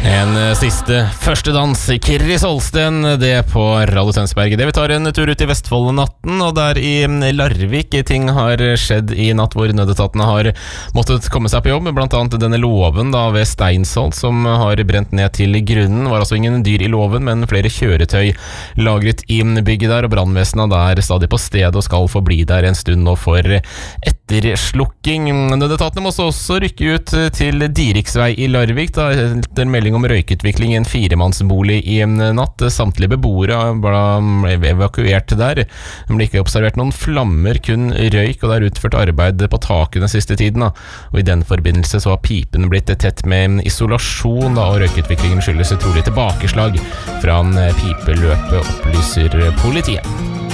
En siste første dans, Kirri Solsten, det på Radio Tønsberg. Det vi tar en tur ut i Vestfold-natten, og der i Larvik ting har skjedd i natt hvor nødetatene har måttet komme seg på jobb. Blant annet denne låven da ved Steinsholt som har brent ned til grunnen. Var altså ingen dyr i låven, men flere kjøretøy lagret i bygget der, og brannvesenet der stadig på stedet og skal få bli der en stund nå for etterslukking. Nødetatene må også rykke ut til Diriksvei i Larvik da, etter melding om røykutvikling i en 4-mannsbolig i natt. Samtlige beboere ble evakuert der. Det ble ikke observert noen flammer, kun røyk, og det er utført arbeid på taket den siste tiden. Og i den forbindelse så har pipen blitt tett med isolasjon, og røykutviklingen skyldes trolig tilbakeslag fra en pipeløpe, opplyser politiet.